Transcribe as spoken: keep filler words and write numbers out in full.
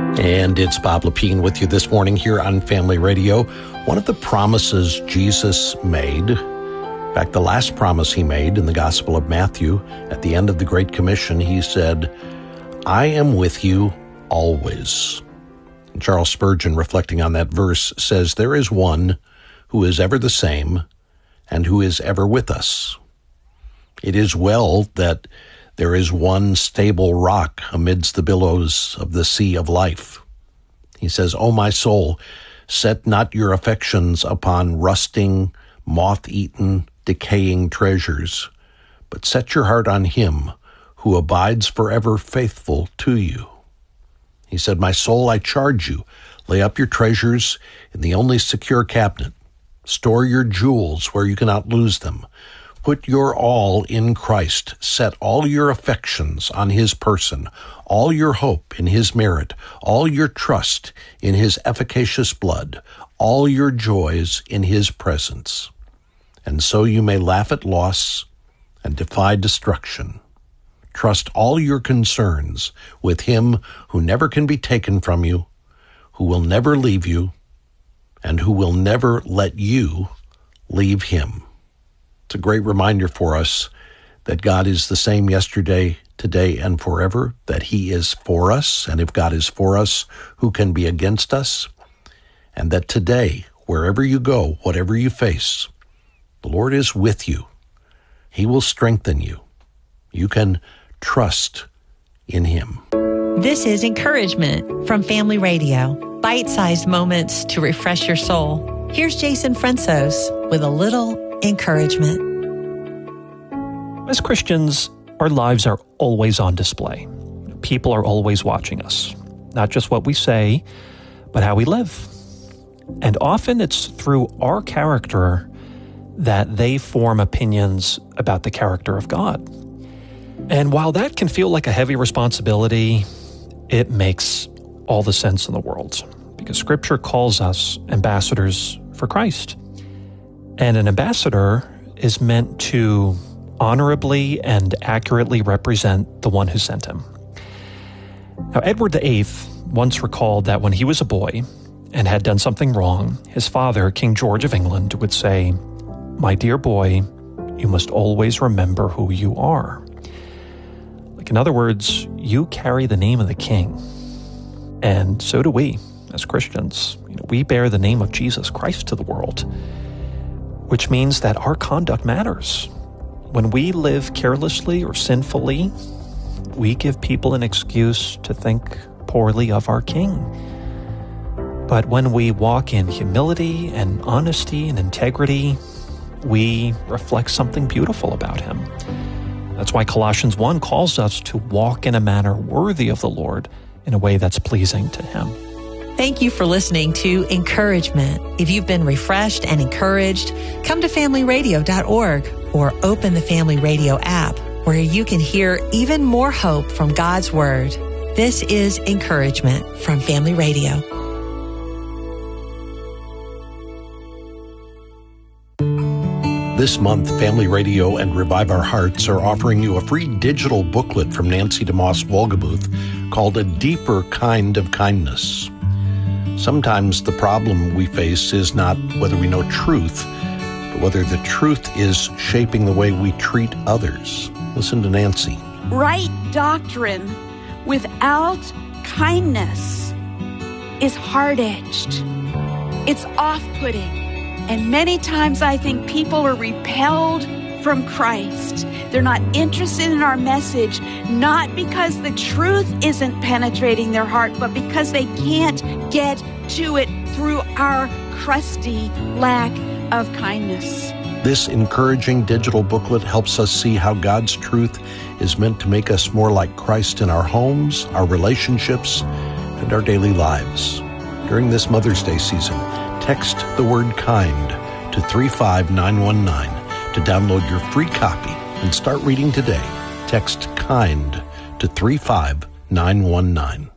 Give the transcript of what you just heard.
And it's Bob Lepine with you this morning here on Family Radio. One of the promises Jesus made, in fact, the last promise he made in the Gospel of Matthew, at the end of the Great Commission, he said, I am with you always. And Charles Spurgeon, reflecting on that verse, says, there is one who is ever the same and who is ever with us. It is well that there is one stable rock amidst the billows of the sea of life. He says, O my soul, set not your affections upon rusting, moth-eaten, decaying treasures, but set your heart on him who abides forever faithful to you. He said, my soul, I charge you, lay up your treasures in the only secure cabinet. Store your jewels where you cannot lose them. Put your all in Christ. Set all your affections on his person, all your hope in his merit, all your trust in his efficacious blood, all your joys in his presence. And so you may laugh at loss and defy destruction. Trust all your concerns with him who never can be taken from you, who will never leave you, and who will never let you leave him. It's a great reminder for us that God is the same yesterday, today, and forever, that he is for us, and if God is for us, who can be against us? And that today, wherever you go, whatever you face, the Lord is with you. He will strengthen you. You can trust in him. This is Encouragement from Family Radio. Bite-sized moments to refresh your soul. Here's Jason Frantzos with a little encouragement. As Christians, our lives are always on display. People are always watching us, not just what we say, but how we live. And often it's through our character that they form opinions about the character of God. And while that can feel like a heavy responsibility, it makes all the sense in the world, because Scripture calls us ambassadors for Christ. And an ambassador is meant to honorably and accurately represent the one who sent him. Now, Edward the Eighth once recalled that when he was a boy and had done something wrong, his father, King George of England, would say, "My dear boy, you must always remember who you are." Like, in other words, you carry the name of the king. And so do we as Christians. You know, we bear the name of Jesus Christ to the world, which means that our conduct matters. When we live carelessly or sinfully, we give people an excuse to think poorly of our King. But when we walk in humility and honesty and integrity, we reflect something beautiful about him. That's why Colossians one calls us to walk in a manner worthy of the Lord, in a way that's pleasing to him. Thank you for listening to Encouragement. If you've been refreshed and encouraged, come to family radio dot org or open the Family Radio app, where you can hear even more hope from God's Word. This is Encouragement from Family Radio. This month, Family Radio and Revive Our Hearts are offering you a free digital booklet from Nancy DeMoss Wolgemuth called A Deeper Kind of Kindness. Sometimes the problem we face is not whether we know truth, but whether the truth is shaping the way we treat others. Listen to Nancy. Right doctrine without kindness is hard-edged. It's off-putting. And many times I think people are repelled from Christ. They're not interested in our message, not because the truth isn't penetrating their heart, but because they can't get to it through our crusty lack of kindness. This encouraging digital booklet helps us see how God's truth is meant to make us more like Christ in our homes, our relationships, and our daily lives. During this Mother's Day season, text the word KIND to three five nine one nine to download your free copy and start reading today. Text KIND to three five nine one nine.